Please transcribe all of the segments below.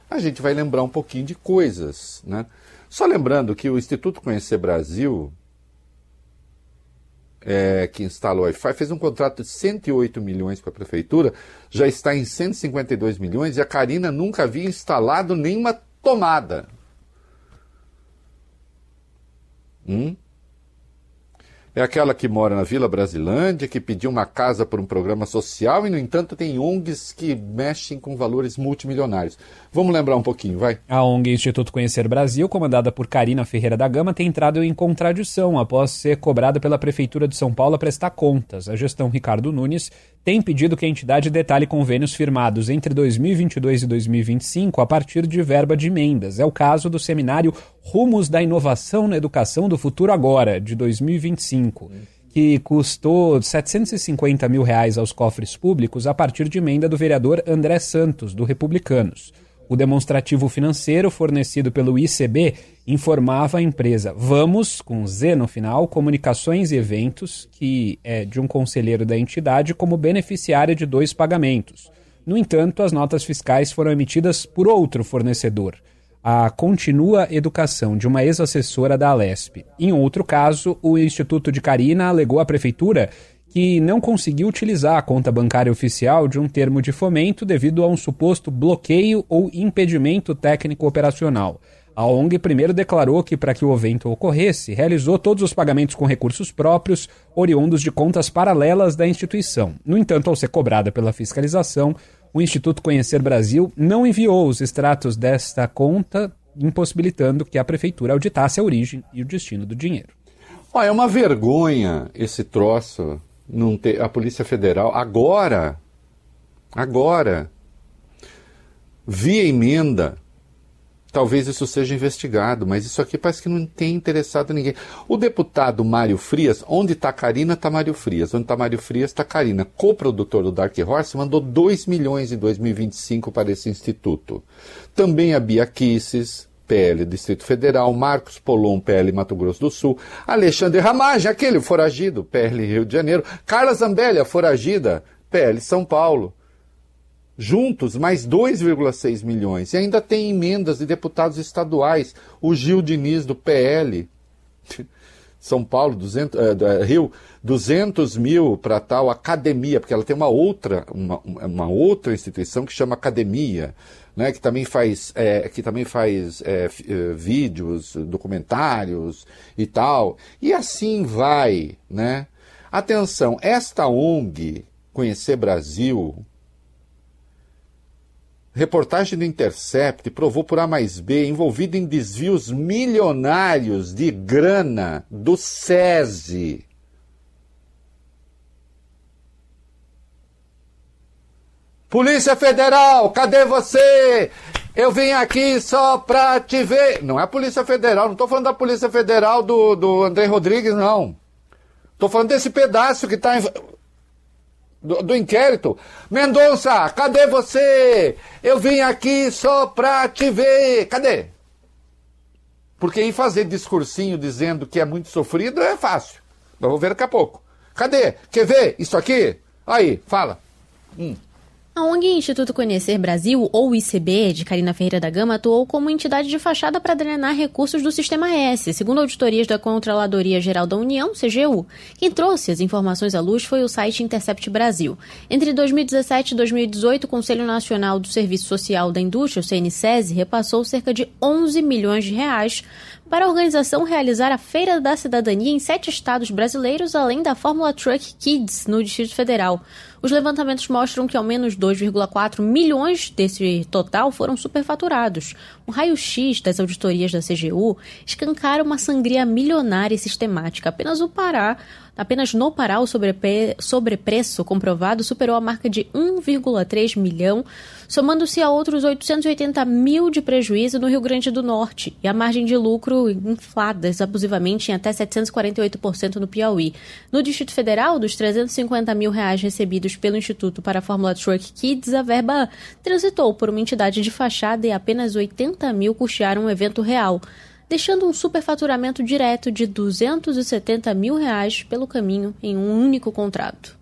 a gente vai lembrar um pouquinho de coisas, né? Só lembrando que o Instituto Conhecer Brasil, que instalou o Wi-Fi, fez um contrato de 108 milhões com a prefeitura, já está em 152 milhões e a Karina nunca havia instalado nenhuma tomada. É aquela que mora na Vila Brasilândia, que pediu uma casa por um programa social e, no entanto, tem ONGs que mexem com valores multimilionários. Vamos lembrar um pouquinho, vai? A ONG Instituto Conhecer Brasil, comandada por Karina Ferreira da Gama, tem entrado em contradição após ser cobrada pela Prefeitura de São Paulo a prestar contas. A gestão Ricardo Nunes tem pedido que a entidade detalhe convênios firmados entre 2022 e 2025 a partir de verba de emendas. É o caso do seminário Rumos da Inovação na Educação do Futuro Agora, de 2025, que custou R$ 750 mil aos cofres públicos a partir de emenda do vereador André Santos, do Republicanos. O demonstrativo financeiro fornecido pelo ICB informava a empresa Vamos, com Z no final, Comunicações e Eventos, que é de um conselheiro da entidade, como beneficiária de 2 pagamentos. No entanto, as notas fiscais foram emitidas por outro fornecedor, a Continua Educação, de uma ex-assessora da Alesp. Em outro caso, o Instituto de Karina alegou à prefeitura que não conseguiu utilizar a conta bancária oficial de um termo de fomento devido a um suposto bloqueio ou impedimento técnico operacional. A ONG primeiro declarou que, para que o evento ocorresse, realizou todos os pagamentos com recursos próprios, oriundos de contas paralelas da instituição. No entanto, ao ser cobrada pela fiscalização, o Instituto Conhecer Brasil não enviou os extratos desta conta, impossibilitando que a prefeitura auditasse a origem e o destino do dinheiro. É uma vergonha esse troço. Não ter, a Polícia Federal, agora, via emenda, talvez isso seja investigado, mas isso aqui parece que não tem interessado ninguém. O deputado Mário Frias, onde está Karina, está Mário Frias. Onde está Mário Frias, está Karina. Coprodutor do Dark Horse mandou 2 milhões em 2025 para esse instituto. Também a Bia Kicis, PL Distrito Federal, Marcos Polon, PL Mato Grosso do Sul, Alexandre Ramagem, aquele foragido, PL Rio de Janeiro, Carla Zambelli, foragida, PL São Paulo. Juntos, mais 2,6 milhões. E ainda tem emendas de deputados estaduais. O Gil Diniz, do PL, São Paulo, Rio, 200 mil para tal academia, porque ela tem uma outra instituição que chama Academia, né, que também faz vídeos, documentários e tal. E assim vai, né? Atenção, esta ONG, Conhecer Brasil, reportagem do Intercept provou por A mais B, envolvido em desvios milionários de grana do SESI. Polícia Federal, cadê você? Eu vim aqui só pra te ver. Não é a Polícia Federal, não estou falando da Polícia Federal do André Rodrigues, não. Estou falando desse pedaço que está do inquérito. Mendonça, cadê você? Eu vim aqui só pra te ver. Cadê? Porque ir fazer discursinho dizendo que é muito sofrido é fácil. Nós vamos ver daqui a pouco. Cadê? Quer ver isso aqui? Aí, fala. A ONG Instituto Conhecer Brasil, ou ICB, de Karina Ferreira da Gama, atuou como entidade de fachada para drenar recursos do Sistema S, segundo auditorias da Controladoria Geral da União, CGU. Quem trouxe as informações à luz foi o site Intercept Brasil. Entre 2017 e 2018, o Conselho Nacional do Serviço Social da Indústria, o CNSES, repassou cerca de 11 milhões de reais para a organização realizar a Feira da Cidadania em 7 estados brasileiros, além da Fórmula Truck Kids, no Distrito Federal. Os levantamentos mostram que ao menos 2,4 milhões desse total foram superfaturados. Um raio-x das auditorias da CGU escancara uma sangria milionária e sistemática. Apenas no Pará, o sobrepreço comprovado superou a marca de 1,3 milhão, somando-se a outros 880 mil de prejuízo no Rio Grande do Norte, e a margem de lucro infladas abusivamente em até 748% no Piauí. No Distrito Federal, dos 350 mil reais recebidos pelo Instituto para a Fórmula Truck Kids, a verba transitou por uma entidade de fachada e apenas 80 mil custearam um evento real, deixando um superfaturamento direto de 270 mil reais pelo caminho em um único contrato.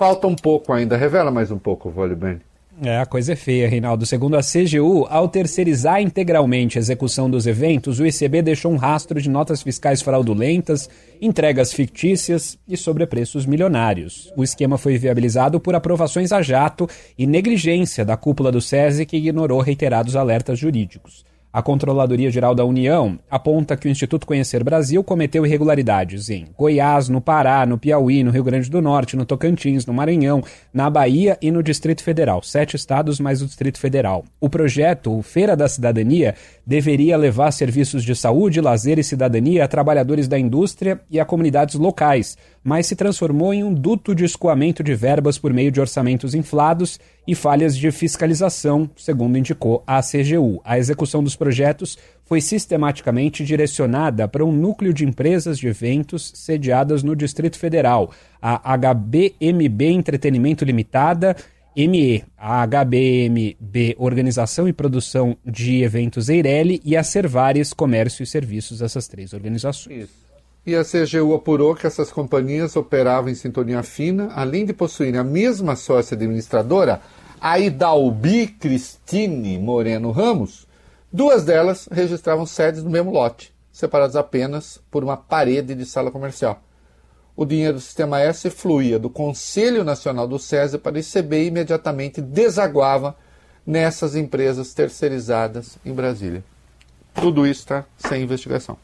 falta um pouco ainda. Revela mais um pouco, Voliberni. A coisa é feia, Reinaldo. Segundo a CGU, ao terceirizar integralmente a execução dos eventos, o ICB deixou um rastro de notas fiscais fraudulentas, entregas fictícias e sobrepreços milionários. O esquema foi viabilizado por aprovações a jato e negligência da cúpula do SESI, que ignorou reiterados alertas jurídicos. A Controladoria Geral da União aponta que o Instituto Conhecer Brasil cometeu irregularidades em Goiás, no Pará, no Piauí, no Rio Grande do Norte, no Tocantins, no Maranhão, na Bahia e no Distrito Federal. 7 estados mais o Distrito Federal. O projeto, o Feira da Cidadania, deveria levar serviços de saúde, lazer e cidadania a trabalhadores da indústria e a comunidades locais, mas se transformou em um duto de escoamento de verbas por meio de orçamentos inflados e falhas de fiscalização, segundo indicou a CGU. A execução dos projetos foi sistematicamente direcionada para um núcleo de empresas de eventos sediadas no Distrito Federal, a HBMB Entretenimento Limitada, ME, a HBMB Organização e Produção de Eventos Eireli e a Servares Comércio e Serviços, essas 3 organizações. Isso. E a CGU apurou que essas companhias operavam em sintonia fina, além de possuírem a mesma sócia administradora, a Idalbi Cristine Moreno Ramos. 2 delas registravam sedes no mesmo lote, separadas apenas por uma parede de sala comercial. O dinheiro do Sistema S fluía do Conselho Nacional do SESI para o ICB e imediatamente desaguava nessas empresas terceirizadas em Brasília. Tudo isso está sem investigação.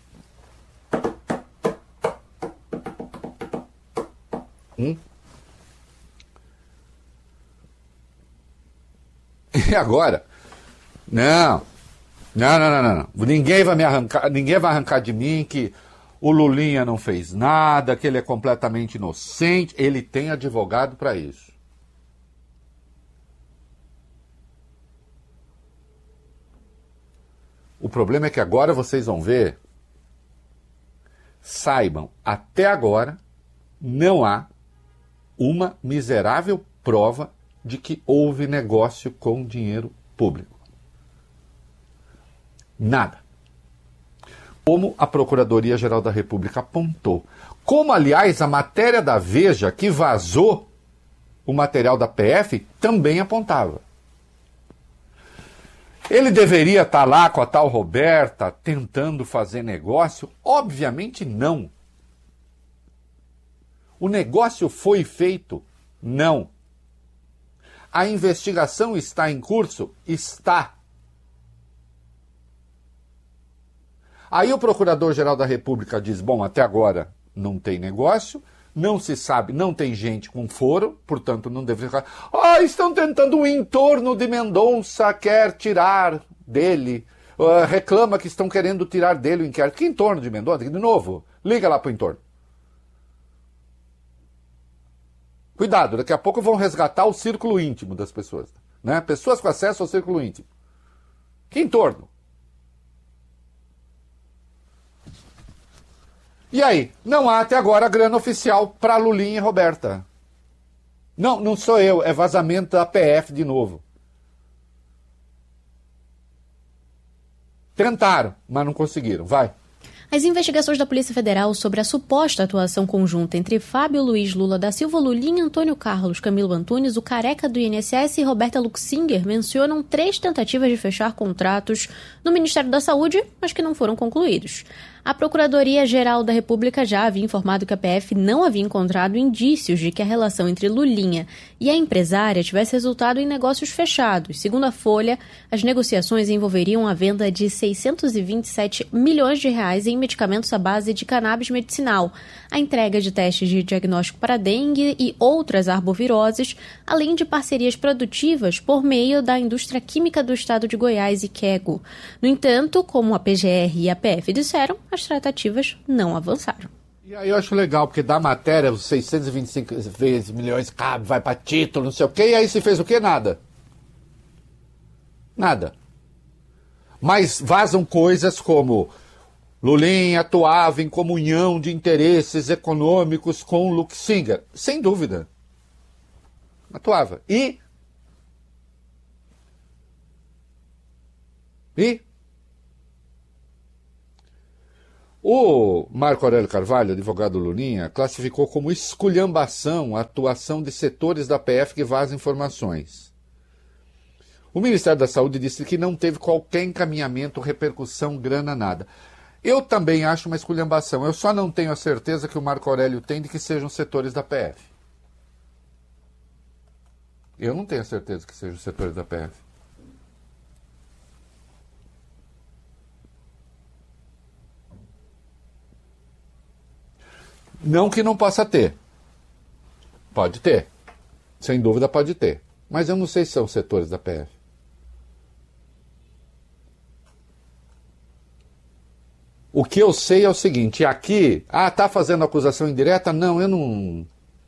E agora? Não. Ninguém vai arrancar de mim que o Lulinha não fez nada, que ele é completamente inocente. Ele tem advogado para isso. O problema é que agora vocês vão ver. Saibam, até agora não há uma miserável prova de que houve negócio com dinheiro público. Nada. Como a Procuradoria-Geral da República apontou. Como, aliás, a matéria da Veja, que vazou o material da PF, também apontava. Ele deveria estar lá com a tal Roberta tentando fazer negócio? Obviamente não. O negócio foi feito? Não. A investigação está em curso? Está. Aí o Procurador-Geral da República diz, bom, até agora não tem negócio, não se sabe, não tem gente com foro, portanto não deve ficar... estão tentando o entorno de Mendonça, quer tirar dele, reclama que estão querendo tirar dele o inquérito. Que entorno de Mendonça? De novo, liga lá para o entorno. Cuidado, daqui a pouco vão resgatar o círculo íntimo das pessoas. Né? Pessoas com acesso ao círculo íntimo. Que entorno? E aí? Não há até agora grana oficial para Lulinha e Roberta. Não sou eu, é vazamento da PF de novo. Tentaram, mas não conseguiram. Vai. As investigações da Polícia Federal sobre a suposta atuação conjunta entre Fábio Luiz Lula da Silva, Lulinha, Antônio Carlos, Camilo Antunes, o careca do INSS e Roberta Luxinger mencionam 3 tentativas de fechar contratos no Ministério da Saúde, mas que não foram concluídos. A Procuradoria-Geral da República já havia informado que a PF não havia encontrado indícios de que a relação entre Lulinha e a empresária tivesse resultado em negócios fechados. Segundo a Folha, as negociações envolveriam a venda de 627 milhões de reais em medicamentos à base de cannabis medicinal, a entrega de testes de diagnóstico para dengue e outras arboviroses, além de parcerias produtivas por meio da indústria química do estado de Goiás e Quego. No entanto, como a PGR e a PF disseram, as tratativas não avançaram. E aí eu acho legal, porque da matéria, os 625 milhões cabe, vai para título, não sei o quê, e aí se fez o quê? Nada. Nada. Mas vazam coisas como Lulinha atuava em comunhão de interesses econômicos com Luxinger. Sem dúvida. Atuava. E O Marco Aurélio Carvalho, advogado Lulinha, classificou como esculhambação a atuação de setores da PF que vazam informações. O Ministério da Saúde disse que não teve qualquer encaminhamento, repercussão, grana, nada. Eu também acho uma esculhambação. Eu só não tenho a certeza que o Marco Aurélio tem de que sejam setores da PF. Eu não tenho a certeza que sejam setores da PF. Não que não possa ter. Pode ter. Sem dúvida pode ter. Mas eu não sei se são setores da PF. O que eu sei é o seguinte, aqui, tá fazendo acusação indireta? Não, eu não...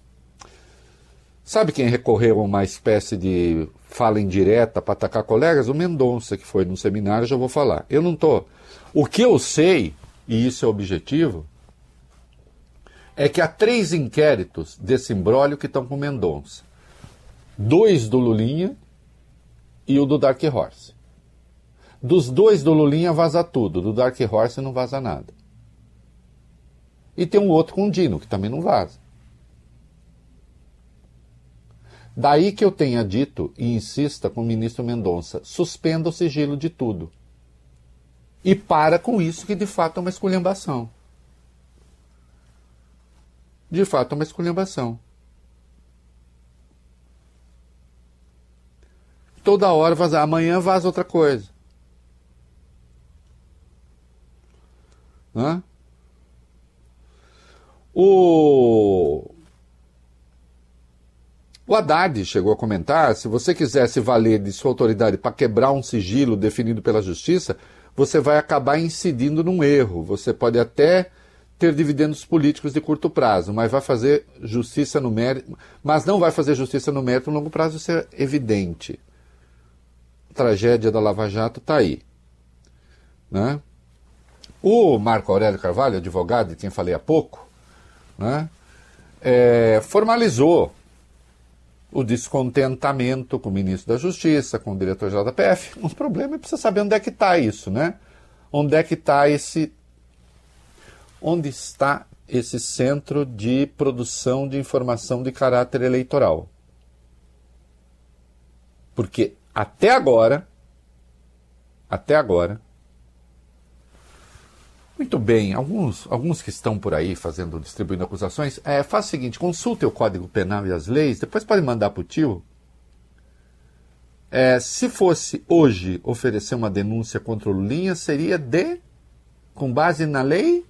Sabe quem recorreu a uma espécie de fala indireta para atacar colegas? O Mendonça, que foi num seminário, já vou falar. Eu não tô. O que eu sei, e isso é objetivo, é que há 3 inquéritos desse imbróglio que estão com o Mendonça. 2 do Lulinha e o do Dark Horse. Dos 2 do Lulinha vaza tudo, do Dark Horse não vaza nada. E tem um outro com o Dino, que também não vaza. Daí que eu tenha dito e insista com o ministro Mendonça, suspenda o sigilo de tudo. E para com isso que de fato é uma esculhambação. De fato é uma esculhambação. Toda hora vaza, amanhã vaza outra coisa. Hã? O Haddad chegou a comentar, se você quiser se valer de sua autoridade para quebrar um sigilo definido pela justiça, você vai acabar incidindo num erro. Você pode até ter dividendos políticos de curto prazo, mas vai fazer justiça no mérito, mas não vai fazer justiça no mérito no longo prazo, isso é evidente. A tragédia da Lava Jato está aí. Né? O Marco Aurélio Carvalho, advogado de quem falei há pouco, né, formalizou o descontentamento com o ministro da Justiça, com o diretor-geral da PF. O problema é que precisa saber onde é que está isso, né? Onde é que está esse... Onde está esse centro de produção de informação de caráter eleitoral? Porque até agora, muito bem, alguns que estão por aí distribuindo acusações, faz o seguinte, consulte o Código Penal e as leis, depois pode mandar para o tio. Se fosse hoje oferecer uma denúncia contra o Lulinha, seria com base na lei?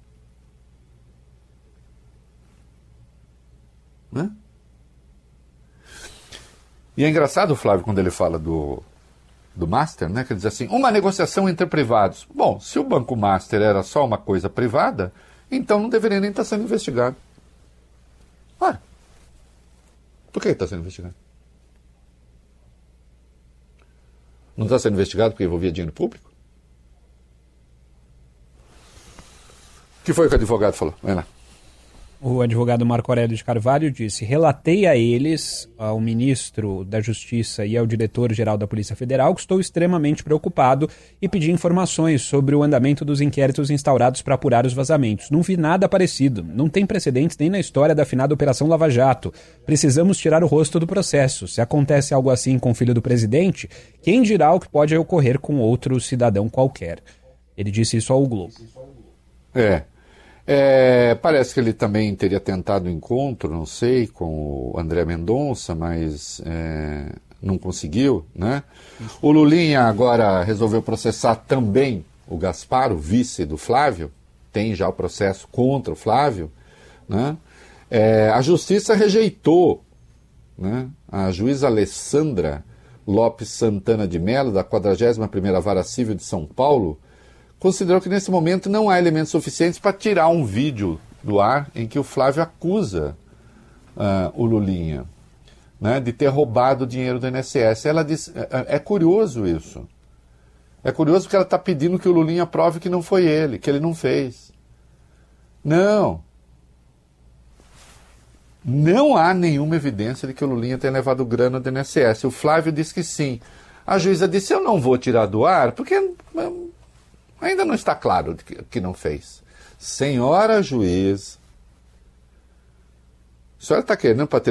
Né? E é engraçado, Flávio, quando ele fala do Master, né, que diz assim, uma negociação entre privados. Bom, se o Banco Master era só uma coisa privada, então não deveria nem estar sendo investigado. Por que está sendo investigado? Não está sendo investigado porque envolvia dinheiro público? O que foi que o advogado falou? Vai lá. O advogado Marco Aurélio de Carvalho disse, relatei a eles, ao ministro da Justiça e ao diretor-geral da Polícia Federal, que estou extremamente preocupado e pedi informações sobre o andamento dos inquéritos instaurados para apurar os vazamentos. Não vi nada parecido. Não tem precedentes nem na história da afinada Operação Lava Jato. Precisamos tirar o rosto do processo. Se acontece algo assim com o filho do presidente, quem dirá o que pode ocorrer com outro cidadão qualquer? Ele disse isso ao Globo. Parece que ele também teria tentado encontro, não sei, com o André Mendonça, mas não conseguiu, né? O Lulinha agora resolveu processar também o Gaspar, o vice do Flávio, tem já o processo contra o Flávio, né? A Justiça rejeitou, né? A juíza Alessandra Lopes Santana de Mello, da 41ª Vara Civil de São Paulo, considerou que nesse momento não há elementos suficientes para tirar um vídeo do ar em que o Flávio acusa o Lulinha, né, de ter roubado o dinheiro do INSS. Ela diz, é curioso isso. É curioso porque ela está pedindo que o Lulinha prove que não foi ele, que ele não fez. Não há nenhuma evidência de que o Lulinha tenha levado grana do INSS. O Flávio disse que sim. A juíza disse, eu não vou tirar do ar porque... ainda não está claro que não fez. senhora juiz, a senhora está querendo para ter